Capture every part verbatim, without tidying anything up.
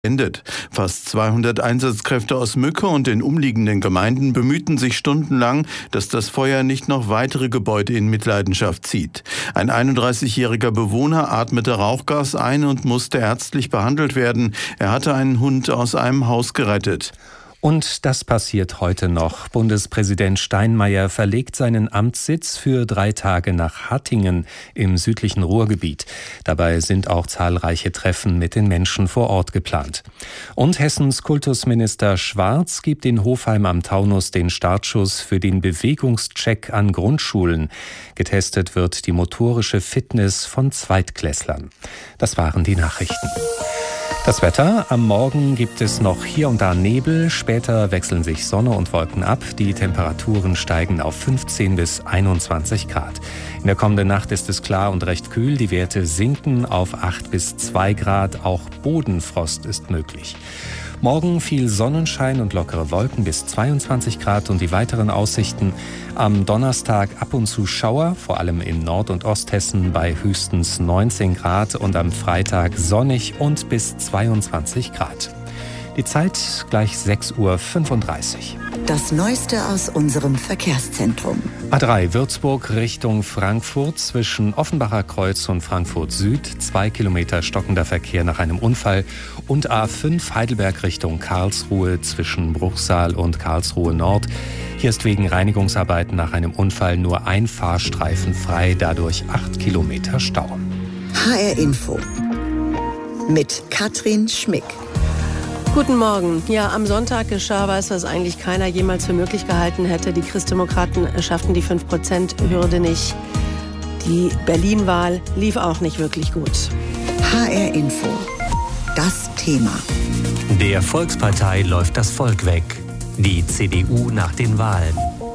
endet. Fast zweihundert Einsatzkräfte aus Mücke und den umliegenden Gemeinden bemühten sich stundenlang, dass das Feuer nicht noch weitere Gebäude in Mitleidenschaft zieht. Ein einunddreißigjähriger Bewohner atmete Rauchgas ein und musste ärztlich behandelt werden. Er hatte einen Hund aus einem Haus gerettet. Und das passiert heute noch. Bundespräsident Steinmeier verlegt seinen Amtssitz für drei Tage nach Hattingen im südlichen Ruhrgebiet. Dabei sind auch zahlreiche Treffen mit den Menschen vor Ort geplant. Und Hessens Kultusminister Schwarz gibt in Hofheim am Taunus den Startschuss für den Bewegungscheck an Grundschulen. Getestet wird die motorische Fitness von Zweitklässlern. Das waren die Nachrichten. Das Wetter: Am Morgen gibt es noch hier und da Nebel, später wechseln sich Sonne und Wolken ab. Die Temperaturen steigen auf fünfzehn bis einundzwanzig Grad. In der kommenden Nacht ist es klar und recht kühl, die Werte sinken auf acht bis zwei Grad, auch Bodenfrost ist möglich. Morgen viel Sonnenschein und lockere Wolken bis zweiundzwanzig Grad und die weiteren Aussichten: am Donnerstag ab und zu Schauer, vor allem in Nord- und Osthessen bei höchstens neunzehn Grad und am Freitag sonnig und bis zweiundzwanzig Grad. Die Zeit gleich sechs Uhr fünfunddreißig. Das Neueste aus unserem Verkehrszentrum. A drei Würzburg Richtung Frankfurt zwischen Offenbacher Kreuz und Frankfurt Süd. Zwei Kilometer stockender Verkehr nach einem Unfall. Und A fünf Heidelberg Richtung Karlsruhe zwischen Bruchsal und Karlsruhe Nord. Hier ist wegen Reinigungsarbeiten nach einem Unfall nur ein Fahrstreifen frei, dadurch acht Kilometer Stau. H R Info mit Katrin Schmick. Guten Morgen. Ja, am Sonntag geschah was, was eigentlich keiner jemals für möglich gehalten hätte. Die Christdemokraten schafften die fünf Prozent Hürde nicht. Die Berlin-Wahl lief auch nicht wirklich gut. H R Info. Das Thema. Der Volkspartei läuft das Volk weg. Die C D U nach den Wahlen.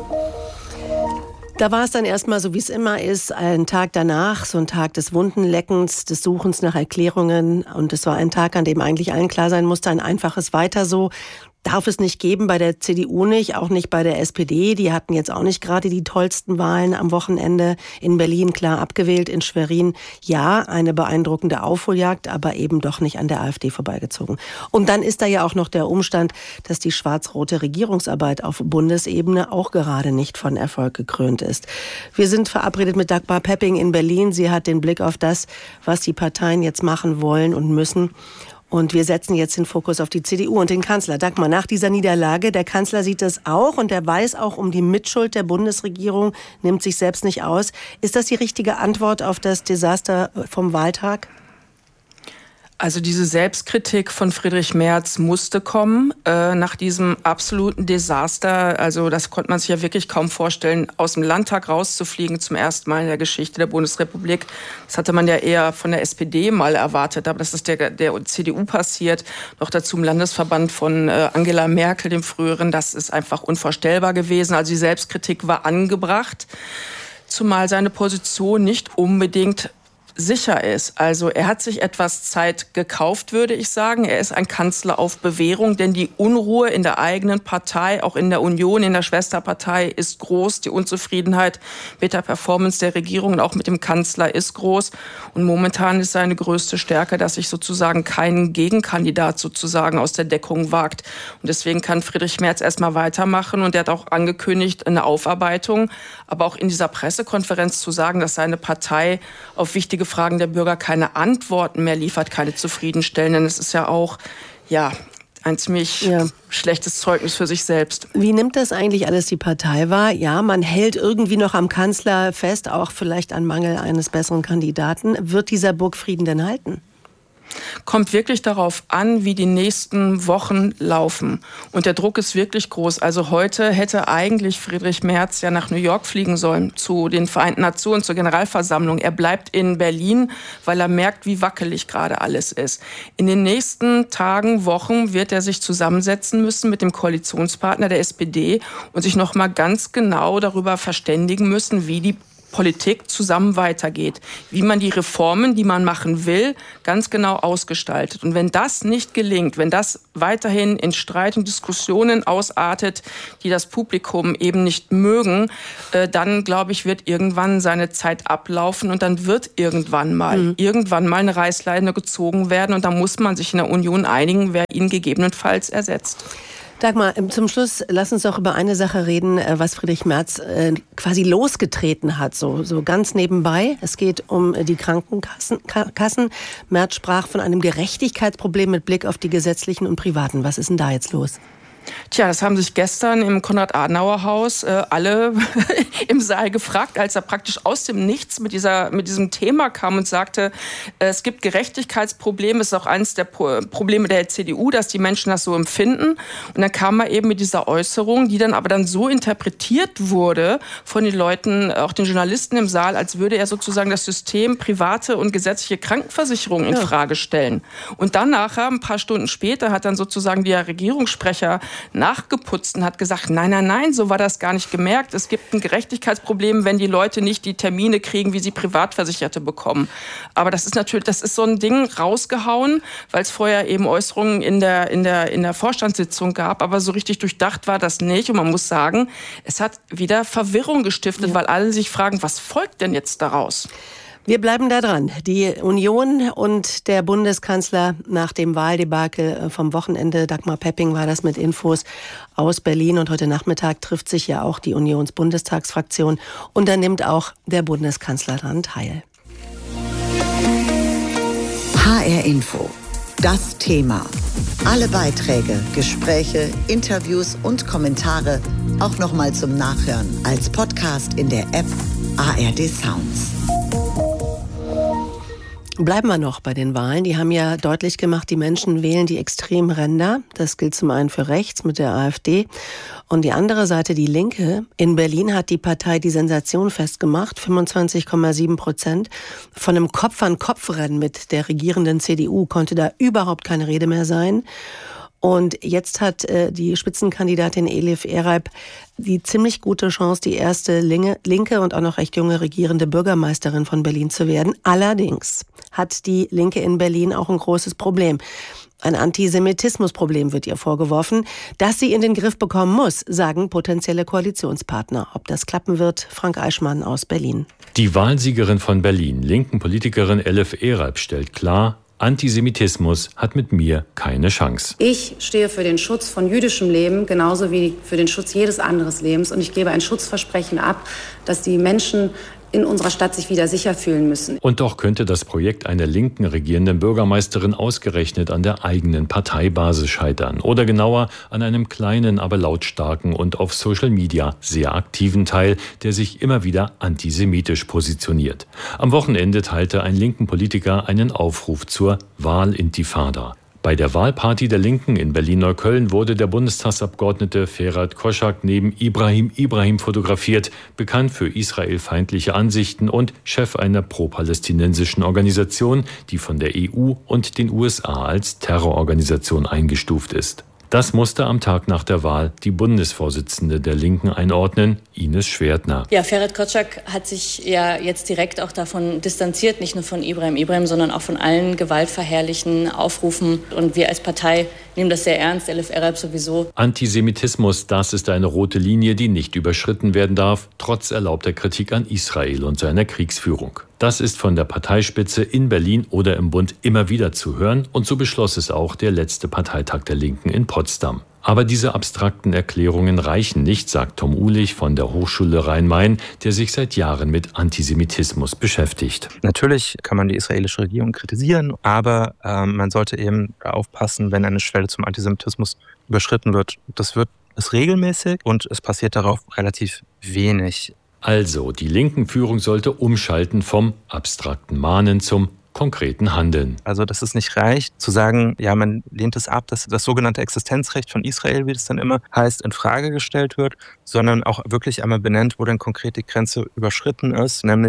Da war es dann erstmal so, wie es immer ist, ein Tag danach, so ein Tag des Wundenleckens, des Suchens nach Erklärungen. Und es war ein Tag, an dem eigentlich allen klar sein musste, ein einfaches Weiter so darf es nicht geben, bei der C D U nicht, auch nicht bei der S P D. Die hatten jetzt auch nicht gerade die tollsten Wahlen am Wochenende. In Berlin klar abgewählt, in Schwerin ja, eine beeindruckende Aufholjagd, aber eben doch nicht an der AfD vorbeigezogen. Und dann ist da ja auch noch der Umstand, dass die schwarz-rote Regierungsarbeit auf Bundesebene auch gerade nicht von Erfolg gekrönt ist. Wir sind verabredet mit Dagmar Pepping in Berlin. Sie hat den Blick auf das, was die Parteien jetzt machen wollen und müssen. Und wir setzen jetzt den Fokus auf die C D U und den Kanzler. Dagmar, nach dieser Niederlage, der Kanzler sieht das auch und er weiß auch um die Mitschuld der Bundesregierung, nimmt sich selbst nicht aus. Ist das die richtige Antwort auf das Desaster vom Wahltag? Also diese Selbstkritik von Friedrich Merz musste kommen äh, nach diesem absoluten Desaster. Also das konnte man sich ja wirklich kaum vorstellen, aus dem Landtag rauszufliegen zum ersten Mal in der Geschichte der Bundesrepublik. Das hatte man ja eher von der S P D mal erwartet, aber dass das der, der C D U passiert, noch dazu im Landesverband von äh, Angela Merkel, dem früheren, das ist einfach unvorstellbar gewesen. Also die Selbstkritik war angebracht, zumal seine Position nicht unbedingt sicher ist. Also er hat sich etwas Zeit gekauft, würde ich sagen. Er ist ein Kanzler auf Bewährung, denn die Unruhe in der eigenen Partei, auch in der Union, in der Schwesterpartei ist groß. Die Unzufriedenheit mit der Performance der Regierung und auch mit dem Kanzler ist groß. Und momentan ist seine größte Stärke, dass sich sozusagen kein Gegenkandidat sozusagen aus der Deckung wagt. Und deswegen kann Friedrich Merz erstmal weitermachen. Und er hat auch angekündigt, eine Aufarbeitung, aber auch in dieser Pressekonferenz zu sagen, dass seine Partei auf wichtige Fragen der Bürger keine Antworten mehr liefert, keine zufriedenstellenden. Das ist ja auch, ja, ein ziemlich ja. schlechtes Zeugnis für sich selbst. Wie nimmt das eigentlich alles die Partei wahr? Ja, man hält irgendwie noch am Kanzler fest, auch vielleicht an Mangel eines besseren Kandidaten. Wird dieser Burgfrieden denn halten? Kommt wirklich darauf an, wie die nächsten Wochen laufen. Und der Druck ist wirklich groß. Also heute hätte eigentlich Friedrich Merz ja nach New York fliegen sollen, zu den Vereinten Nationen, zur Generalversammlung. Er bleibt in Berlin, weil er merkt, wie wackelig gerade alles ist. In den nächsten Tagen, Wochen wird er sich zusammensetzen müssen mit dem Koalitionspartner der S P D und sich noch mal ganz genau darüber verständigen müssen, wie die Politik zusammen weitergeht. Wie man die Reformen, die man machen will, ganz genau ausgestaltet. Und wenn das nicht gelingt, wenn das weiterhin in Streit und Diskussionen ausartet, die das Publikum eben nicht mögen, äh, dann, glaube ich, wird irgendwann seine Zeit ablaufen und dann wird irgendwann mal, mhm. irgendwann mal eine Reißleine gezogen werden und da muss man sich in der Union einigen, wer ihn gegebenenfalls ersetzt. Dagmar, zum Schluss lass uns doch über eine Sache reden, was Friedrich Merz äh, quasi losgetreten hat, so, so ganz nebenbei. Es geht um die Krankenkassen. Kassen. Merz sprach von einem Gerechtigkeitsproblem mit Blick auf die gesetzlichen und privaten. Was ist denn da jetzt los? Tja, das haben sich gestern im Konrad-Adenauer-Haus äh, alle im Saal gefragt, als er praktisch aus dem Nichts mit, dieser, mit diesem Thema kam und sagte, äh, es gibt Gerechtigkeitsprobleme, es ist auch eines der Pro- Probleme der C D U, dass die Menschen das so empfinden. Und dann kam er eben mit dieser Äußerung, die dann aber dann so interpretiert wurde von den Leuten, auch den Journalisten im Saal, als würde er sozusagen das System private und gesetzliche Krankenversicherung in Frage stellen. Und dann nachher, ein paar Stunden später, hat dann sozusagen der Regierungssprecher nachgeputzt und hat gesagt, nein, nein, nein, so war das gar nicht gemerkt. Es gibt ein Gerechtigkeitsproblem, wenn die Leute nicht die Termine kriegen, wie sie Privatversicherte bekommen. Aber das ist natürlich, das ist so ein Ding rausgehauen, weil es vorher eben Äußerungen in der, in der, in der Vorstandssitzung gab, aber so richtig durchdacht war das nicht. Und man muss sagen, es hat wieder Verwirrung gestiftet, ja. weil alle sich fragen, was folgt denn jetzt daraus? Wir bleiben da dran. Die Union und der Bundeskanzler nach dem Wahldebakel vom Wochenende. Dagmar Pepping war das mit Infos aus Berlin. Und heute Nachmittag trifft sich ja auch die Unionsbundestagsfraktion. Und da nimmt auch der Bundeskanzler daran teil. H R Info. Das Thema. Alle Beiträge, Gespräche, Interviews und Kommentare auch nochmal zum Nachhören als Podcast in der App A R D Sounds. Bleiben wir noch bei den Wahlen. Die haben ja deutlich gemacht, die Menschen wählen die Extremränder. Das gilt zum einen für rechts mit der AfD. Und die andere Seite, die Linke. In Berlin hat die Partei die Sensation festgemacht. fünfundzwanzig Komma sieben Prozent. Von einem Kopf-an-Kopf-Rennen mit der regierenden C D U konnte da überhaupt keine Rede mehr sein. Und jetzt hat äh, die Spitzenkandidatin Elif Ereib die ziemlich gute Chance, die erste linke und auch noch recht junge regierende Bürgermeisterin von Berlin zu werden. Allerdings hat die Linke in Berlin auch ein großes Problem. Ein Antisemitismusproblem wird ihr vorgeworfen, das sie in den Griff bekommen muss, sagen potenzielle Koalitionspartner. Ob das klappen wird, Frank Eichmann aus Berlin. Die Wahlsiegerin von Berlin, linken Politikerin Elif Ereib, stellt klar, Antisemitismus hat mit mir keine Chance. Ich stehe für den Schutz von jüdischem Leben, genauso wie für den Schutz jedes anderen Lebens. Und ich gebe ein Schutzversprechen ab, dass die Menschen in unserer Stadt sich wieder sicher fühlen müssen. Und doch könnte das Projekt einer linken regierenden Bürgermeisterin ausgerechnet an der eigenen Parteibasis scheitern. Oder genauer an einem kleinen, aber lautstarken und auf Social Media sehr aktiven Teil, der sich immer wieder antisemitisch positioniert. Am Wochenende teilte ein linken Politiker einen Aufruf zur Wahlintifada. Bei der Wahlparty der Linken in Berlin-Neukölln wurde der Bundestagsabgeordnete Ferhat Koschak neben Ibrahim Ibrahim fotografiert, bekannt für israelfeindliche Ansichten und Chef einer pro-palästinensischen Organisation, die von der E U und den U S A als Terrororganisation eingestuft ist. Das musste am Tag nach der Wahl die Bundesvorsitzende der Linken einordnen, Ines Schwertner. Ja, Ferhat Koschak hat sich ja jetzt direkt auch davon distanziert, nicht nur von Ibrahim Ibrahim, sondern auch von allen gewaltverherrlichen Aufrufen. Und wir als Partei nehmen das sehr ernst, Elif Ereib sowieso. Antisemitismus, das ist eine rote Linie, die nicht überschritten werden darf, trotz erlaubter Kritik an Israel und seiner Kriegsführung. Das ist von der Parteispitze in Berlin oder im Bund immer wieder zu hören und so beschloss es auch der letzte Parteitag der Linken in Potsdam. Aber diese abstrakten Erklärungen reichen nicht, sagt Tom Uhlich von der Hochschule Rhein-Main, der sich seit Jahren mit Antisemitismus beschäftigt. Natürlich kann man die israelische Regierung kritisieren, aber äh, man sollte eben aufpassen, wenn eine Schwelle zum Antisemitismus überschritten wird. Das wird es regelmäßig und es passiert darauf relativ wenig. Also, die linken Führung sollte umschalten vom abstrakten Mahnen zum konkreten Handeln. Also, dass es nicht reicht, zu sagen, ja, man lehnt es ab, dass das sogenannte Existenzrecht von Israel, wie das dann immer heißt, in Frage gestellt wird, sondern auch wirklich einmal benennt, wo dann konkret die Grenze überschritten ist, nämlich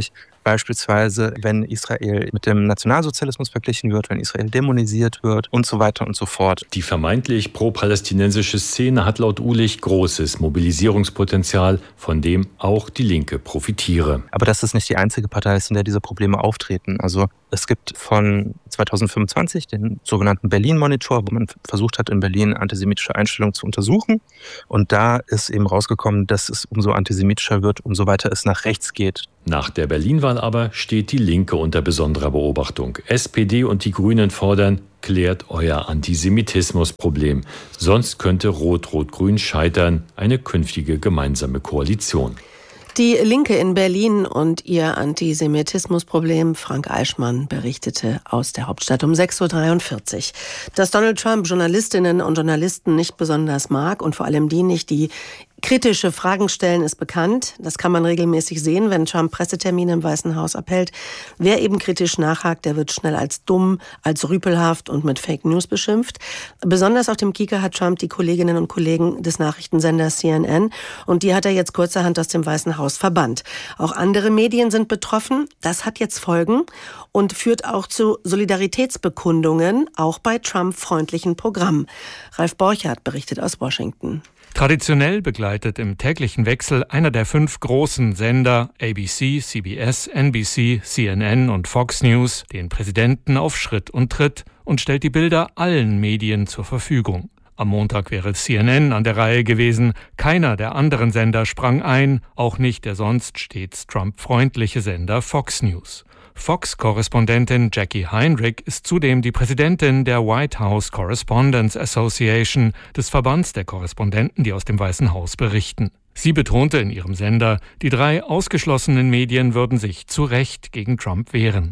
Beispielsweise, wenn Israel mit dem Nationalsozialismus verglichen wird, wenn Israel dämonisiert wird und so weiter und so fort. Die vermeintlich pro-palästinensische Szene hat laut Uhlich großes Mobilisierungspotenzial, von dem auch die Linke profitiere. Aber das ist nicht die einzige Partei, in der diese Probleme auftreten. Also es gibt von zweitausendfünfundzwanzig den sogenannten Berlin-Monitor, wo man versucht hat, in Berlin antisemitische Einstellungen zu untersuchen. Und da ist eben rausgekommen, dass es umso antisemitischer wird, umso weiter es nach rechts geht. Nach der Berlin-Wahl aber steht die Linke unter besonderer Beobachtung. S P D und die Grünen fordern, klärt euer Antisemitismusproblem. Sonst könnte Rot-Rot-Grün scheitern, eine künftige gemeinsame Koalition. Die Linke in Berlin und ihr Antisemitismusproblem. Frank Eichmann berichtete aus der Hauptstadt um sechs Uhr dreiundvierzig. Dass Donald Trump Journalistinnen und Journalisten nicht besonders mag und vor allem die nicht, die kritische Fragen stellen, ist bekannt. Das kann man regelmäßig sehen, wenn Trump Pressetermine im Weißen Haus abhält. Wer eben kritisch nachhakt, der wird schnell als dumm, als rüpelhaft und mit Fake News beschimpft. Besonders auf dem Kieker hat Trump die Kolleginnen und Kollegen des Nachrichtensenders C N N und die hat er jetzt kurzerhand aus dem Weißen Haus verbannt. Auch andere Medien sind betroffen. Das hat jetzt Folgen und führt auch zu Solidaritätsbekundungen, auch bei Trump-freundlichen Programmen. Ralf Borchardt berichtet aus Washington. Traditionell begleitet im täglichen Wechsel einer der fünf großen Sender A B C, C B S, N B C, C N N und Fox News den Präsidenten auf Schritt und Tritt und stellt die Bilder allen Medien zur Verfügung. Am Montag wäre C N N an der Reihe gewesen. Keiner der anderen Sender sprang ein, auch nicht der sonst stets Trump-freundliche Sender Fox News. Fox-Korrespondentin Jackie Heinrich ist zudem die Präsidentin der White House Correspondents Association, des Verbands der Korrespondenten, die aus dem Weißen Haus berichten. Sie betonte in ihrem Sender, die drei ausgeschlossenen Medien würden sich zu Recht gegen Trump wehren.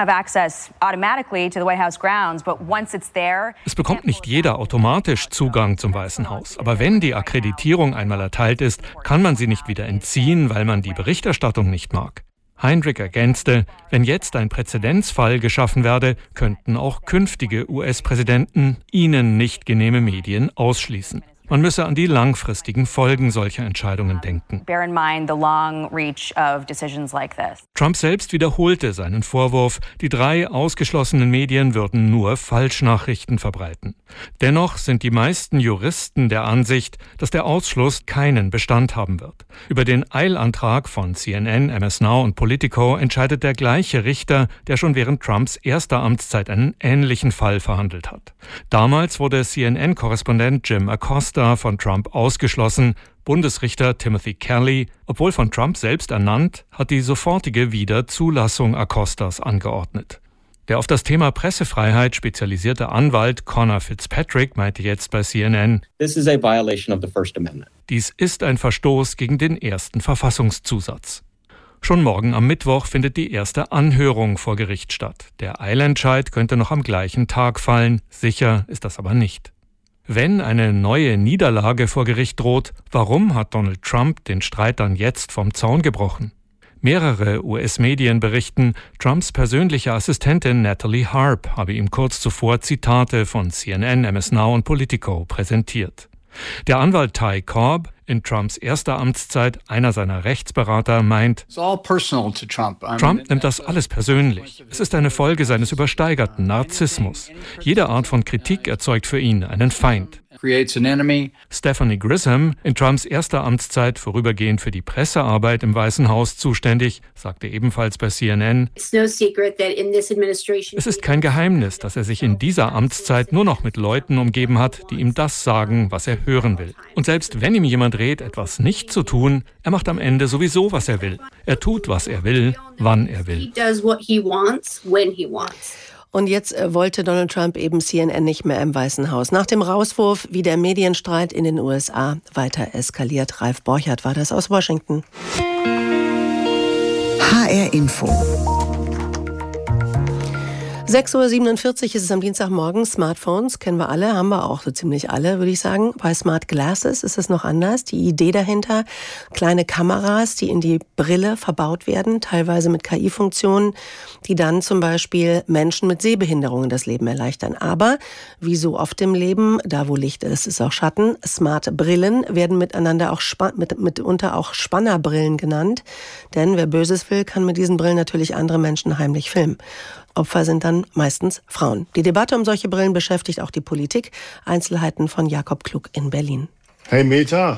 Es bekommt nicht jeder automatisch Zugang zum Weißen Haus. Aber wenn die Akkreditierung einmal erteilt ist, kann man sie nicht wieder entziehen, weil man die Berichterstattung nicht mag. Heinrich ergänzte, wenn jetzt ein Präzedenzfall geschaffen werde, könnten auch künftige U S-Präsidenten ihnen nicht genehme Medien ausschließen. Man müsse an die langfristigen Folgen solcher Entscheidungen denken. Trump selbst wiederholte seinen Vorwurf, die drei ausgeschlossenen Medien würden nur Falschnachrichten verbreiten. Dennoch sind die meisten Juristen der Ansicht, dass der Ausschluss keinen Bestand haben wird. Über den Eilantrag von C N N, M S Now und Politico entscheidet der gleiche Richter, der schon während Trumps erster Amtszeit einen ähnlichen Fall verhandelt hat. Damals wurde C N N-Korrespondent Jim Acosta von Trump ausgeschlossen. Bundesrichter Timothy Kelly, obwohl von Trump selbst ernannt, hat die sofortige Wiederzulassung Acostas angeordnet. Der auf das Thema Pressefreiheit spezialisierte Anwalt Connor Fitzpatrick meinte jetzt bei C N N, This is a violation of the First Amendment. Dies ist ein Verstoß gegen den ersten Verfassungszusatz. Schon morgen am Mittwoch findet die erste Anhörung vor Gericht statt. Der Eilentscheid könnte noch am gleichen Tag fallen, sicher ist das aber nicht. Wenn eine neue Niederlage vor Gericht droht, warum hat Donald Trump den Streit dann jetzt vom Zaun gebrochen? Mehrere U S-Medien berichten, Trumps persönliche Assistentin Natalie Harp habe ihm kurz zuvor Zitate von C N N, M S Now und Politico präsentiert. Der Anwalt Ty Cobb, in Trumps erster Amtszeit einer seiner Rechtsberater, meint, Trump nimmt das alles persönlich. Es ist eine Folge seines übersteigerten Narzissmus. Jede Art von Kritik erzeugt für ihn einen Feind. Stephanie Grisham, in Trumps erster Amtszeit vorübergehend für die Pressearbeit im Weißen Haus zuständig, sagte ebenfalls bei C N N, es ist kein Geheimnis, dass er sich in dieser Amtszeit nur noch mit Leuten umgeben hat, die ihm das sagen, was er hören will. Und selbst wenn ihm jemand rät, etwas nicht zu tun, er macht am Ende sowieso, was er will. Er tut, was er will, wann er will. Und jetzt wollte Donald Trump eben C N N nicht mehr im Weißen Haus. Nach dem Rauswurf, wie der Medienstreit in den U S A weiter eskaliert. Ralf Borchardt war das aus Washington. H R Info. sechs Uhr siebenundvierzig ist es am Dienstagmorgen. Smartphones kennen wir alle, haben wir auch so ziemlich alle, würde ich sagen. Bei Smart Glasses ist es noch anders. Die Idee dahinter, kleine Kameras, die in die Brille verbaut werden, teilweise mit K I-Funktionen, die dann zum Beispiel Menschen mit Sehbehinderungen das Leben erleichtern. Aber wie so oft im Leben, da wo Licht ist, ist auch Schatten. Smart Brillen werden miteinander auch spa- mit, mitunter auch Spannerbrillen genannt. Denn wer Böses will, kann mit diesen Brillen natürlich andere Menschen heimlich filmen. Opfer sind dann meistens Frauen. Die Debatte um solche Brillen beschäftigt auch die Politik. Einzelheiten von Jakob Klug in Berlin. Hey Meta,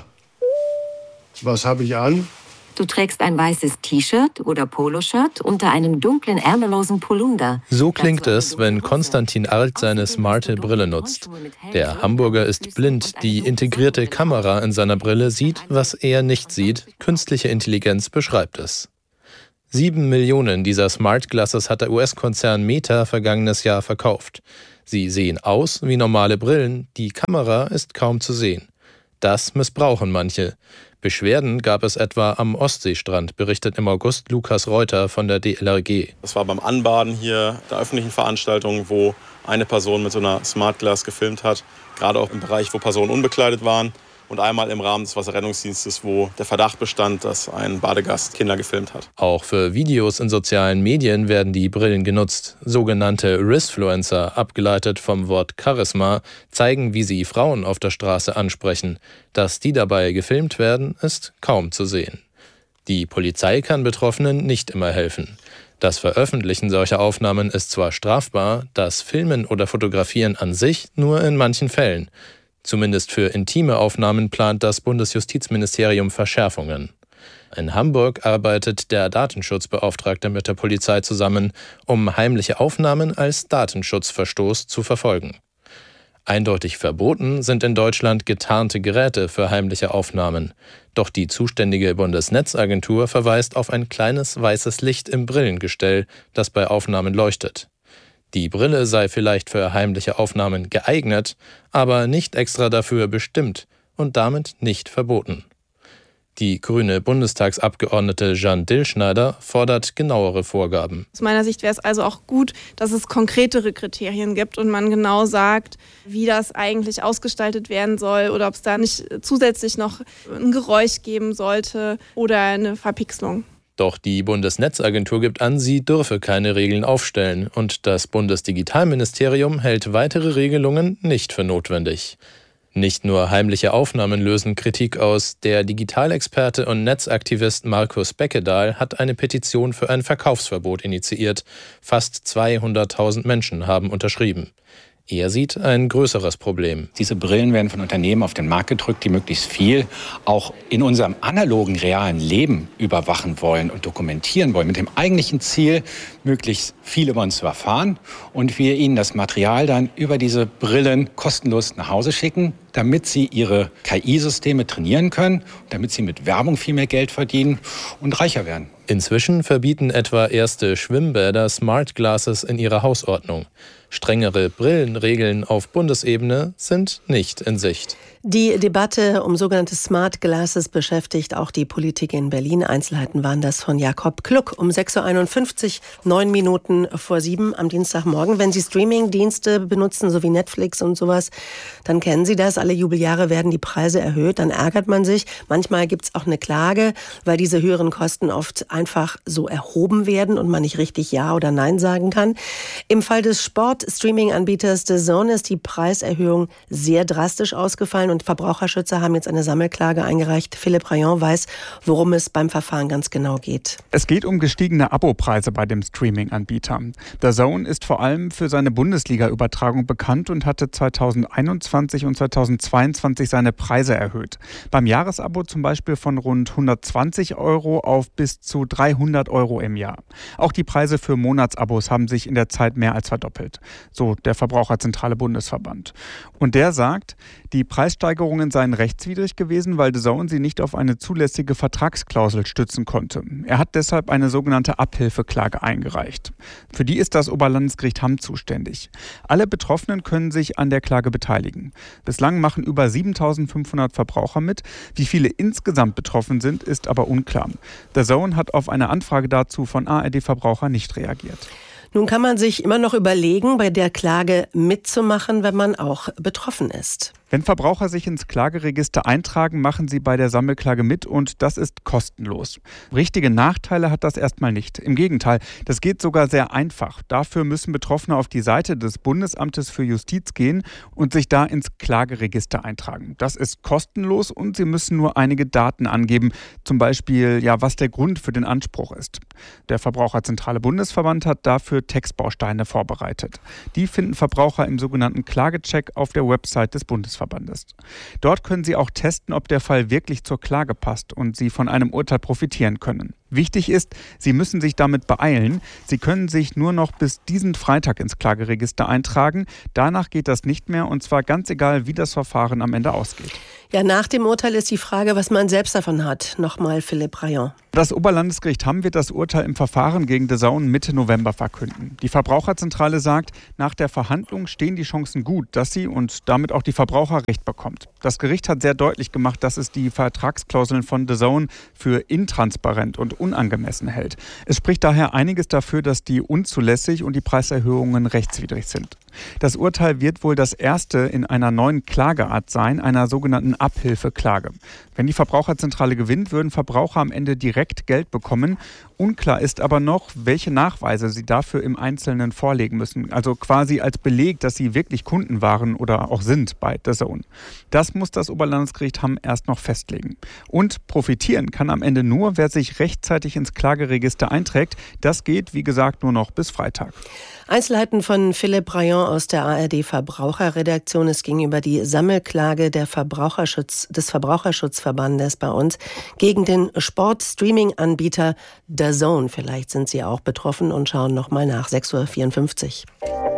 was habe ich an? Du trägst ein weißes T-Shirt oder Poloshirt unter einem dunklen, ärmellosen Polunder. So klingt es, wenn Konstantin Arlt seine smarte Brille nutzt. Der Hamburger ist blind. Die integrierte Kamera in seiner Brille sieht, was er nicht sieht. Künstliche Intelligenz beschreibt es. Sieben Millionen dieser Smart Glasses hat der U S-Konzern Meta vergangenes Jahr verkauft. Sie sehen aus wie normale Brillen, die Kamera ist kaum zu sehen. Das missbrauchen manche. Beschwerden gab es etwa am Ostseestrand, berichtet im August Lukas Reuter von der D L R G. Das war beim Anbaden hier der öffentlichen Veranstaltung, wo eine Person mit so einer Smart Glass gefilmt hat, gerade auch im Bereich, wo Personen unbekleidet waren. Und einmal im Rahmen des Wasserrettungsdienstes, wo der Verdacht bestand, dass ein Badegast Kinder gefilmt hat. Auch für Videos in sozialen Medien werden die Brillen genutzt. Sogenannte Risfluencer, abgeleitet vom Wort Charisma, zeigen, wie sie Frauen auf der Straße ansprechen. Dass die dabei gefilmt werden, ist kaum zu sehen. Die Polizei kann Betroffenen nicht immer helfen. Das Veröffentlichen solcher Aufnahmen ist zwar strafbar, das Filmen oder Fotografieren an sich nur in manchen Fällen. Zumindest für intime Aufnahmen plant das Bundesjustizministerium Verschärfungen. In Hamburg arbeitet der Datenschutzbeauftragte mit der Polizei zusammen, um heimliche Aufnahmen als Datenschutzverstoß zu verfolgen. Eindeutig verboten sind in Deutschland getarnte Geräte für heimliche Aufnahmen. Doch die zuständige Bundesnetzagentur verweist auf ein kleines weißes Licht im Brillengestell, das bei Aufnahmen leuchtet. Die Brille sei vielleicht für heimliche Aufnahmen geeignet, aber nicht extra dafür bestimmt und damit nicht verboten. Die grüne Bundestagsabgeordnete Jeanne Dillschneider fordert genauere Vorgaben. Aus meiner Sicht wäre es also auch gut, dass es konkretere Kriterien gibt und man genau sagt, wie das eigentlich ausgestaltet werden soll oder ob es da nicht zusätzlich noch ein Geräusch geben sollte oder eine Verpixelung. Doch die Bundesnetzagentur gibt an, sie dürfe keine Regeln aufstellen und das Bundesdigitalministerium hält weitere Regelungen nicht für notwendig. Nicht nur heimliche Aufnahmen lösen Kritik aus. Der Digitalexperte und Netzaktivist Markus Beckedahl hat eine Petition für ein Verkaufsverbot initiiert. Fast zweihunderttausend Menschen haben unterschrieben. Er sieht ein größeres Problem. Diese Brillen werden von Unternehmen auf den Markt gedrückt, die möglichst viel auch in unserem analogen, realen Leben überwachen wollen und dokumentieren wollen, mit dem eigentlichen Ziel, möglichst viel über uns zu erfahren und wir ihnen das Material dann über diese Brillen kostenlos nach Hause schicken, damit sie ihre K I-Systeme trainieren können, damit sie mit Werbung viel mehr Geld verdienen und reicher werden. Inzwischen verbieten etwa erste Schwimmbäder Smart Glasses in ihrer Hausordnung. Strengere Brillenregeln auf Bundesebene sind nicht in Sicht. Die Debatte um sogenannte Smart Glasses beschäftigt auch die Politik in Berlin. Einzelheiten waren das von Jakob Klug um sechs Uhr einundfünfzig, neun Minuten vor sieben am Dienstagmorgen. Wenn Sie Streaming-Dienste benutzen, so wie Netflix und sowas, dann kennen Sie das. Alle Jubeljahre werden die Preise erhöht, dann ärgert man sich. Manchmal gibt es auch eine Klage, weil diese höheren Kosten oft einfach so erhoben werden und man nicht richtig Ja oder Nein sagen kann. Im Fall des Sport-Streaming-Anbieters D A Z N ist die Preiserhöhung sehr drastisch ausgefallen und Verbraucherschützer haben jetzt eine Sammelklage eingereicht. Philipp Rayon weiß, worum es beim Verfahren ganz genau geht. Es geht um gestiegene Abopreise bei dem Streaming-Anbieter. D A Z N ist vor allem für seine Bundesliga-Übertragung bekannt und hatte zweitausendeinundzwanzig und zweitausendzweiundzwanzig seine Preise erhöht. Beim Jahresabo zum Beispiel von rund hundertzwanzig Euro auf bis zu dreihundert Euro im Jahr. Auch die Preise für Monatsabos haben sich in der Zeit mehr als verdoppelt, so der Verbraucherzentrale Bundesverband. Und der sagt, die Preissteigerungen seien rechtswidrig gewesen, weil D A Z N sie nicht auf eine zulässige Vertragsklausel stützen konnte. Er hat deshalb eine sogenannte Abhilfeklage eingereicht. Für die ist das Oberlandesgericht Hamm zuständig. Alle Betroffenen können sich an der Klage beteiligen. Bislang machen über siebentausendfünfhundert Verbraucher mit. Wie viele insgesamt betroffen sind, ist aber unklar. D A Z N hat auf eine Anfrage dazu von A R D Verbraucher nicht reagiert. Nun kann man sich immer noch überlegen, bei der Klage mitzumachen, wenn man auch betroffen ist. Wenn Verbraucher sich ins Klageregister eintragen, machen sie bei der Sammelklage mit und das ist kostenlos. Richtige Nachteile hat das erstmal nicht. Im Gegenteil, das geht sogar sehr einfach. Dafür müssen Betroffene auf die Seite des Bundesamtes für Justiz gehen und sich da ins Klageregister eintragen. Das ist kostenlos und sie müssen nur einige Daten angeben, zum Beispiel, ja, was der Grund für den Anspruch ist. Der Verbraucherzentrale Bundesverband hat dafür Textbausteine vorbereitet. Die finden Verbraucher im sogenannten Klagecheck auf der Website des Bundesverbandes. Dort können Sie auch testen, ob der Fall wirklich zur Klage passt und Sie von einem Urteil profitieren können. Wichtig ist, Sie müssen sich damit beeilen. Sie können sich nur noch bis diesen Freitag ins Klageregister eintragen. Danach geht das nicht mehr und zwar ganz egal, wie das Verfahren am Ende ausgeht. Ja, nach dem Urteil ist die Frage, was man selbst davon hat. Nochmal Philipp Rayon. Das Oberlandesgericht Hamm wird das Urteil im Verfahren gegen D A Z N Mitte November verkünden. Die Verbraucherzentrale sagt, nach der Verhandlung stehen die Chancen gut, dass sie und damit auch die Verbraucher Recht bekommt. Das Gericht hat sehr deutlich gemacht, dass es die Vertragsklauseln von D A Z N für intransparent und unangemessen hält. Es spricht daher einiges dafür, dass die unzulässig und die Preiserhöhungen rechtswidrig sind. Das Urteil wird wohl das erste in einer neuen Klageart sein, einer sogenannten Abhilfeklage. Wenn die Verbraucherzentrale gewinnt, würden Verbraucher am Ende direkt Geld bekommen. Unklar ist aber noch, welche Nachweise sie dafür im Einzelnen vorlegen müssen. Also quasi als Beleg, dass sie wirklich Kunden waren oder auch sind bei D A Z N. Das muss das Oberlandesgericht Hamm erst noch festlegen. Und profitieren kann am Ende nur, wer sich rechtzeitig ins Klageregister einträgt. Das geht, wie gesagt, nur noch bis Freitag. Einzelheiten von Philipp Rayon aus der A R D Verbraucherredaktion. Es ging über die Sammelklage der Verbraucherschutz, des Verbraucherschutzverbandes bei uns gegen den Sport-Streaming-Anbieter D A Z N. Vielleicht sind Sie auch betroffen und schauen noch mal nach. sechs Uhr vierundfünfzig.